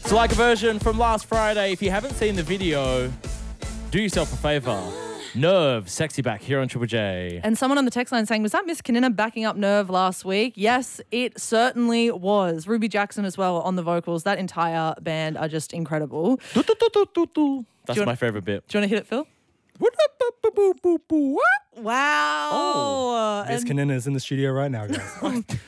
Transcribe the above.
So like a version from last Friday. If you haven't seen the video, do yourself a favour. Nerve, Sexy Back here on Triple J. And someone on the text line saying, was that Miss Kanina backing up Nerve last week? Yes, it certainly was. Ruby Jackson as well on the vocals. That entire band are just incredible. That's my favourite bit. Do you want to hit it, Phil? Wow. Oh. Miss Kanina's in the studio right now, guys.